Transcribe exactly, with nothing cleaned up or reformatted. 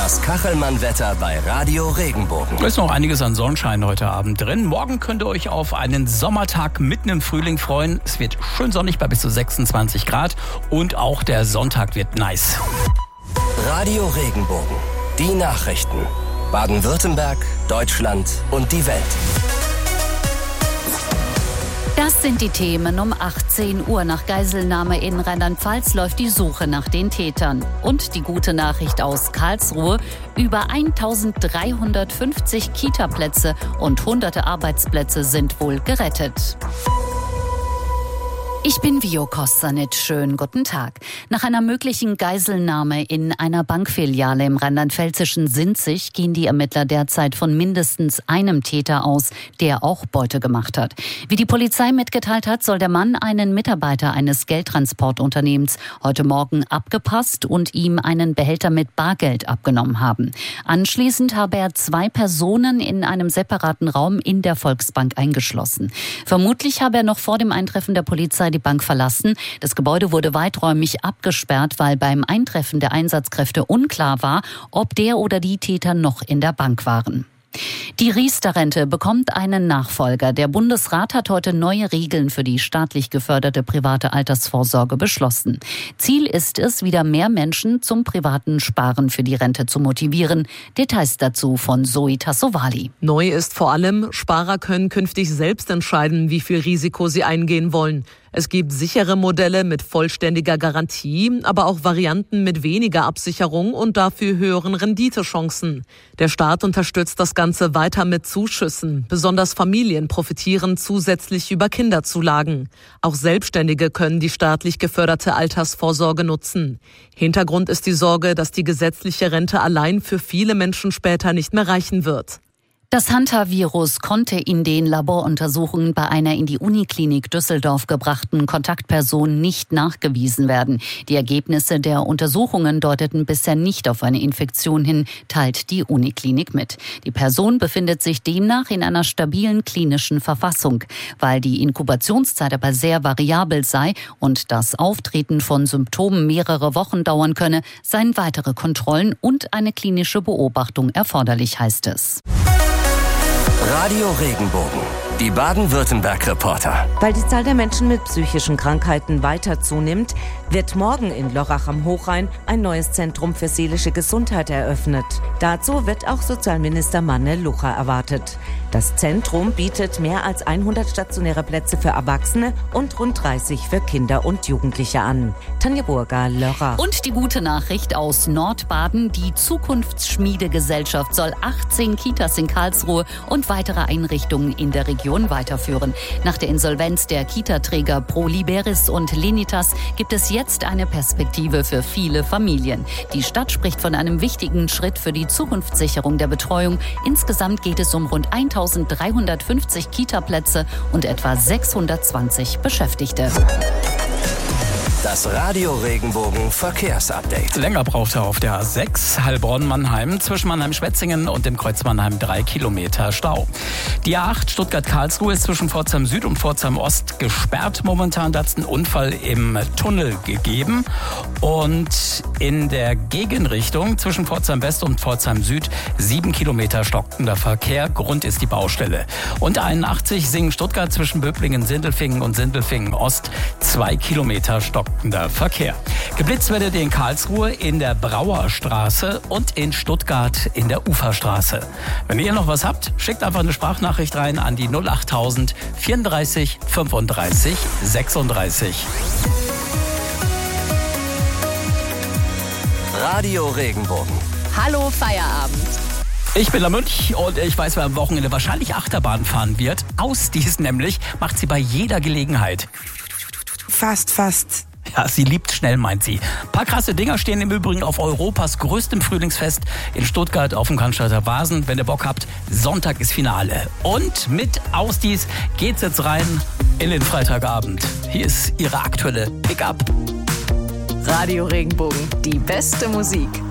Das Kachelmann-Wetter bei Radio Regenbogen. Da ist noch einiges an Sonnenschein heute Abend drin. Morgen könnt ihr euch auf einen Sommertag mitten im Frühling freuen. Es wird schön sonnig bei bis zu sechsundzwanzig Grad und auch der Sonntag wird nice. Radio Regenbogen. Die Nachrichten. Baden-Württemberg, Deutschland und die Welt. Das sind die Themen um achtzehn Uhr. Nach Geiselnahme in Rheinland-Pfalz läuft die Suche nach den Tätern. Und die gute Nachricht aus Karlsruhe: Über eintausenddreihundertfünfzig Kita-Plätze und hunderte Arbeitsplätze sind wohl gerettet. Ich bin Vio Kostanic. Schönen guten Tag. Nach einer möglichen Geiselnahme in einer Bankfiliale im rheinland-pfälzischen Sinzig gehen die Ermittler derzeit von mindestens einem Täter aus, der auch Beute gemacht hat. Wie die Polizei mitgeteilt hat, soll der Mann einen Mitarbeiter eines Geldtransportunternehmens heute Morgen abgepasst und ihm einen Behälter mit Bargeld abgenommen haben. Anschließend habe er zwei Personen in einem separaten Raum in der Volksbank eingeschlossen. Vermutlich habe er noch vor dem Eintreffen der Polizei die Bank verlassen. Das Gebäude wurde weiträumig abgesperrt, weil beim Eintreffen der Einsatzkräfte unklar war, ob der oder die Täter noch in der Bank waren. Die Riester-Rente bekommt einen Nachfolger. Der Bundesrat hat heute neue Regeln für die staatlich geförderte private Altersvorsorge beschlossen. Ziel ist es, wieder mehr Menschen zum privaten Sparen für die Rente zu motivieren. Details dazu von Zoe Tassovali. Neu ist vor allem, Sparer können künftig selbst entscheiden, wie viel Risiko sie eingehen wollen. Es gibt sichere Modelle mit vollständiger Garantie, aber auch Varianten mit weniger Absicherung und dafür höheren Renditechancen. Der Staat unterstützt das Ganze weiter mit Zuschüssen. Besonders Familien profitieren zusätzlich über Kinderzulagen. Auch Selbstständige können die staatlich geförderte Altersvorsorge nutzen. Hintergrund ist die Sorge, dass die gesetzliche Rente allein für viele Menschen später nicht mehr reichen wird. Das Hantavirus konnte in den Laboruntersuchungen bei einer in die Uniklinik Düsseldorf gebrachten Kontaktperson nicht nachgewiesen werden. Die Ergebnisse der Untersuchungen deuteten bisher nicht auf eine Infektion hin, teilt die Uniklinik mit. Die Person befindet sich demnach in einer stabilen klinischen Verfassung. Weil die Inkubationszeit aber sehr variabel sei und das Auftreten von Symptomen mehrere Wochen dauern könne, seien weitere Kontrollen und eine klinische Beobachtung erforderlich, heißt es. Radio Regenbogen. Die Baden-Württemberg-Reporter. Weil die Zahl der Menschen mit psychischen Krankheiten weiter zunimmt, wird morgen in Lörrach am Hochrhein ein neues Zentrum für seelische Gesundheit eröffnet. Dazu wird auch Sozialminister Manne Lucha erwartet. Das Zentrum bietet mehr als hundert stationäre Plätze für Erwachsene und rund dreißig für Kinder und Jugendliche an. Tanja Burger, Lörrach. Und die gute Nachricht aus Nordbaden: Die Zukunftsschmiedegesellschaft soll achtzehn Kitas in Karlsruhe und weitere Einrichtungen in der Region weiterführen. Nach der Insolvenz der Kita-Träger Proliberis und Lenitas gibt es jetzt eine Perspektive für viele Familien. Die Stadt spricht von einem wichtigen Schritt für die Zukunftssicherung der Betreuung. Insgesamt geht es um rund eintausenddreihundertfünfzig Kita-Plätze und etwa sechshundertzwanzig Beschäftigte. Das Radio Regenbogen Verkehrsupdate. Länger braucht er auf der A sechs, Heilbronn-Mannheim, zwischen Mannheim-Schwetzingen und dem Kreuz Mannheim drei Kilometer Stau. Die A acht Stuttgart-Karlsruhe ist zwischen Pforzheim Süd und Pforzheim Ost gesperrt momentan. Da hat es einen Unfall im Tunnel gegeben. Und in der Gegenrichtung zwischen Pforzheim West und Pforzheim Süd sieben Kilometer stockender Verkehr. Grund ist die Baustelle. Und einundachtzig Singen-Stuttgart zwischen Böblingen-Sindelfingen und Sindelfingen-Ost zwei Kilometer stockender Verkehr. Geblitzt werdet ihr in Karlsruhe in der Brauerstraße und in Stuttgart in der Uferstraße. Wenn ihr noch was habt, schickt einfach eine Sprachnachricht rein an die null achttausend vierunddreißig fünfunddreißig sechsunddreißig. Radio Regenbogen. Hallo Feierabend. Ich bin der Mönch und ich weiß, wer am Wochenende wahrscheinlich Achterbahn fahren wird. Ausdies nämlich macht sie bei jeder Gelegenheit. Fast, fast. Ja, sie liebt schnell, meint sie. Ein paar krasse Dinger stehen im Übrigen auf Europas größtem Frühlingsfest in Stuttgart auf dem Cannstatter Vasen. Wenn ihr Bock habt, Sonntag ist Finale. Und mit Ausdies geht's jetzt rein in den Freitagabend. Hier ist ihre aktuelle Pickup. Radio Regenbogen, die beste Musik.